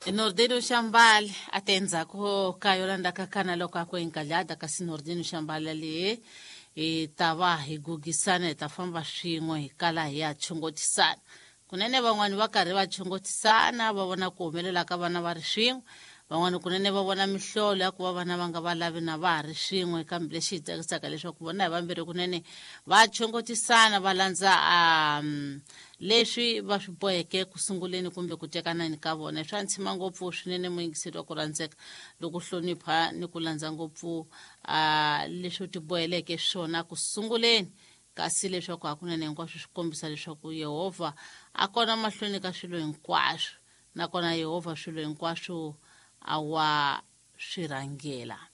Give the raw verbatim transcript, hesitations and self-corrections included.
Nordino Shambal atenza ko kayolanda kakana loka ko inkalada kasi Nordino Shambal ali e tava higugisana itafamba swin'we kala ya chungotisana kunene van'wani va karhi va chungotisana va vona ku humelela ka vana va ri swin'we van'wani kunene va vona mihlolo ya ku va vana va nga va lavi na va ha ri swin'we kambe lexi hi tsakisaka leswaku vona hi vambirhi kunene va chungotisana va landza um, leswi va swi boheke ku sunguleni kumbe ku tekanani ka vona i swa ntshima ngopfu swinene muyingiseri wa ku rhandzeka loko hlonipha ni ku landza ngopfu uh, leswi ti boheleke swona ku sunguleni kasi leswaku hakunene hinkwaswo swi kombisa leswaku Yehovha a kona mahlweni ka swilo hinkwaswo nakona Yehovha swilo hinkwaswo a wa swi rhangela.